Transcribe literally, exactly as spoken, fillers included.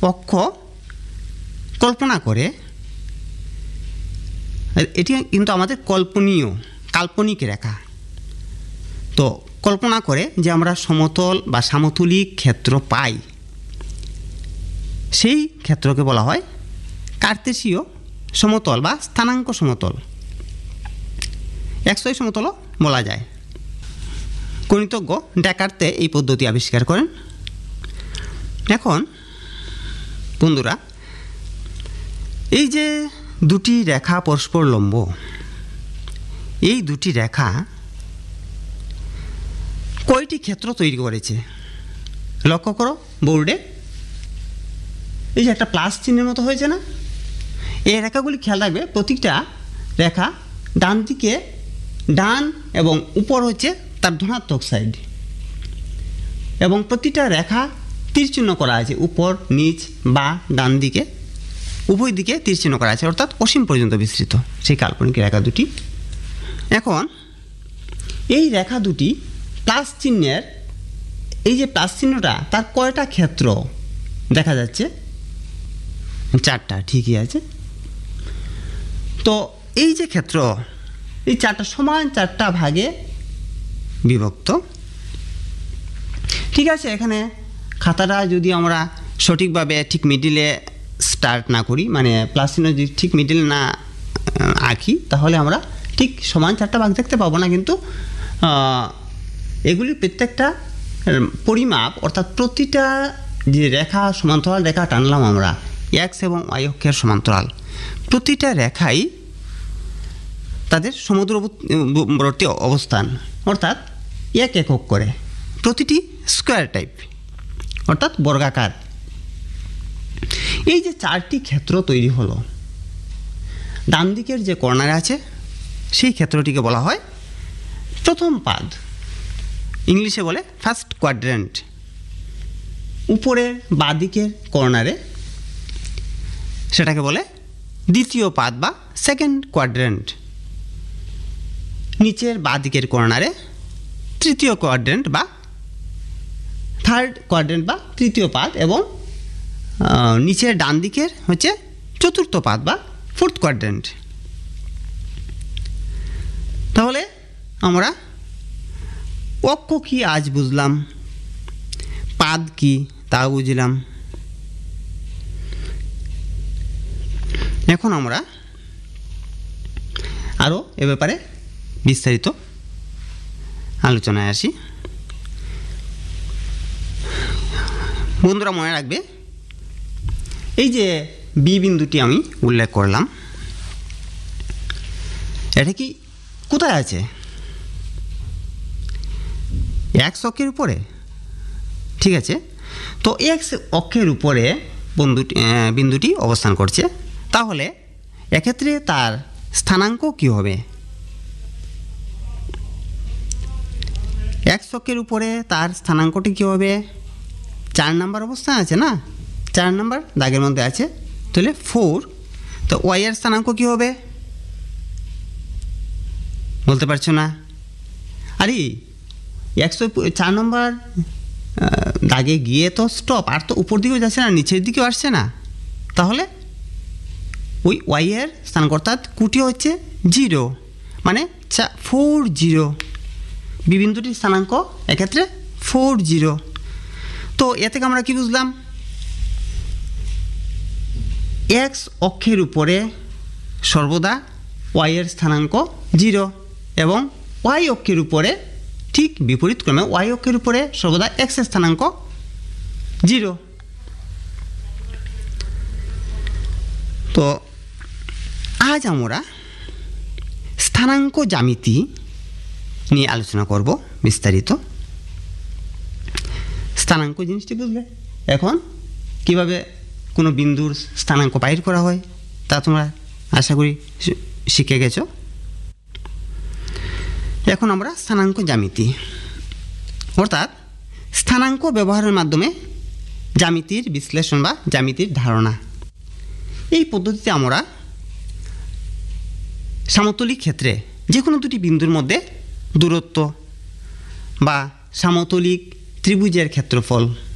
অক্ষ কল্পনা করে, এটি কিন্তু আমাদের কল্পনীয় কাল্পনিক রেখা। তো কল্পনা করে যে আমরা সমতল বা সমতুলিক ক্ষেত্র পাই, সেই ক্ষেত্রকে বলা হয় কার্তেশীয় সমতল বা স্থানাঙ্ক সমতল, এক্সওয়াই সমতলও বলা যায়। গণিতজ্ঞ ডেকার্তে এই পদ্ধতি আবিষ্কার করেন। এখন বন্ধুরা, এই যে দুটি রেখা পরস্পর লম্ব, এই দুটি রেখা কয়টি ক্ষেত্র তৈরি করেছে লক্ষ্য করো বোর্ডে। এই যে একটা প্লাস চিহ্নের মতো হয়েছে না, এই রেখাগুলি খেয়াল রাখবে, প্রতিটা রেখা ডান দিকে ডান এবং উপর হচ্ছে তার ধনাত্মক সাইড, এবং প্রতিটা রেখা তীর চিহ্ন করা আছে, উপর নিচ বা ডান দিকে উভয় দিকে তীর চিহ্ন করা আছে, অর্থাৎ অসীম পর্যন্ত বিস্তৃত সেই কাল্পনিক রেখা দুটি। এখন এই রেখা দুটি প্লাস চিহ্নের, এই যে প্লাস চিহ্নটা তার কয়টা ক্ষেত্র দেখা যাচ্ছে? চারটা, ঠিকই আছে। তো এই যে ক্ষেত্র, এই চারটা সমান চারটা ভাগে বিভক্ত। ঠিক আছে, এখানে খাতাটা যদি আমরা সঠিকভাবে ঠিক মিডিলে স্টার্ট না করি, মানে প্লাস চিহ্ন যদি ঠিক মিডিলে না আঁকি, তাহলে আমরা ঠিক সমান চারটা ভাগ দেখতে পাবো না। কিন্তু এগুলির প্রত্যেকটা পরিমাপ, অর্থাৎ প্রতিটা যে রেখা সমান্তরাল রেখা টানলাম আমরা এক্স এবং ওয়াই অক্ষের সমান্তরাল, প্রতিটা রেখাই তাদের সমুদ্রবর্তী অবস্থান, অর্থাৎ এক একক করে, প্রতিটি স্কোয়ার টাইপ অর্থাৎ বর্গাকার। এই যে চারটি ক্ষেত্র তৈরি হলো, ডান দিকের যে কর্নারে আছে সেই ক্ষেত্রটিকে বলা হয় প্রথম পাদ, ইংলিশে বলে ফার্স্ট কোয়াড্রেন্ট। উপরের বাঁ দিকের কর্নারে সেটাকে বলে দ্বিতীয় পাদ বা সেকেন্ড কোয়াড্রেন্ট। নিচের বাঁ দিকের কর্নারে তৃতীয় কোয়াড্রেন্ট বা থার্ড কোয়াড্রেন্ট বা তৃতীয় পাদ, এবং নিচের ডান দিকের হচ্ছে চতুর্থ পাদ বা ফোর্থ কোয়াড্রেন্ট। তাহলে আমরা অক্ষ কি আজ বুঝলাম, পাদ কি তাও বুঝলাম। এখন আমরা আরও এ ব্যাপারে বিস্তারিত আলোচনায় আসি। বন্ধুরা মনে রাখবে, এই যে বি বিন্দুটি আমি উল্লেখ করলাম, এটা কি কোথায় আছে? এক্স অক্ষের উপরে, ঠিক আছে। তো এক্স অক্ষের উপরে বন্ধুটি বিন্দুটি অবস্থান করছে, তাহলে এক্ষেত্রে তার স্থানাঙ্ক কী হবে? এক্স অক্ষের উপরে তার স্থানাঙ্কটি কী হবে? চার নাম্বার অবস্থান আছে না, চার নাম্বার দাগের মধ্যে আছে, তাহলে ফোর। তো ওয়াই এর স্থানাঙ্ক কী হবে বলতে পারছো না? আরে একশো চার নম্বর দাগে গিয়ে তো স্টপ, আর তো উপর দিকেও যাচ্ছে না, নিচের দিকেও আসছে না, তাহলে ওই ওয়াই এর স্থানাঙ্ক অর্থাৎ কুটি হচ্ছে জিরো, মানে ফোর জিরো। বিবিন্দুটির স্থানাঙ্ক এক্ষেত্রে ফোর জিরো। তো এ থেকে আমরা কি বুঝলাম? এক্স অক্ষের উপরে সর্বদা ওয়াই এর স্থানাঙ্ক জিরো, এবং ওয়াই অক্ষের উপরে ঠিক বিপরীত ক্রমে ওয়াই অক্ষের উপরে সর্বদা এক্স এর স্থানাঙ্ক জিরো। তো আজ আমরা স্থানাঙ্ক জ্যামিতি নিয়ে আলোচনা করব বিস্তারিত। স্থানাঙ্ক জিনিসটি বুঝলে, এখন কিভাবে কোনো বিন্দুর স্থানাঙ্ক বাইর করা হয় তা তোমরা আশা করি শিখে গেছো। এখন আমরা স্থানাঙ্ক জ্যামিতি অর্থাৎ স্থানাঙ্ক ব্যবহারের মাধ্যমে জ্যামিতির বিশ্লেষণ বা জ্যামিতির ধারণা, এই পদ্ধতিতে আমরা সমতলিক ক্ষেত্রে যে কোনো দুটি বিন্দুর মধ্যে দূরত্ব বা সমতলিক ত্রিভুজের ক্ষেত্রফল